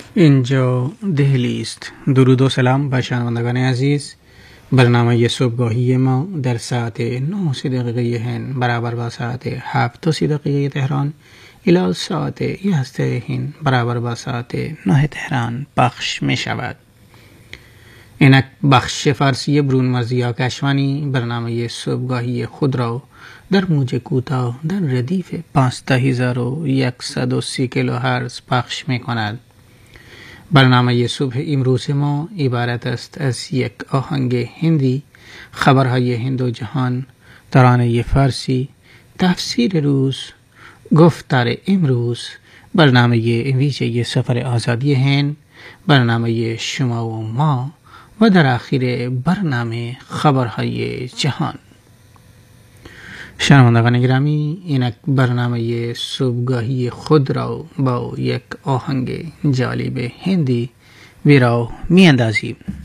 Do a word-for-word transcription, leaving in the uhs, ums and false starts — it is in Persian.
اینجا دهلی است. درود و سلام به شنوندگان عزیز. برنامه صبحگاهی ما در ساعت نه دقیقه هند برابر با ساعت هفت دقیقه تهران الی ساعت یازده هند برابر با ساعت نه تهران پخش می شود. اینک بخش فارسی برون مرزی آکاشوانی برنامه صبحگاهی خود را در موج کوتاه در ردیف پانزده هزار و صد و سی کیلوهرتز پخش می کند. برنامه صبح امروز ما عبارت است از یک آهنگ هندی، خبرهای هند و جهان، ترانه فارسی، تفسیر روز، گفتار امروز، برنامه ویژه سفر آزادی هند، برنامه شما و ما و در آخر برنامه خبرهای جهان. شنوندگان گرامی، اینک برنامه صبحگاهی خود را با یک آهنگ جالب هندی ویرا می اندازیم.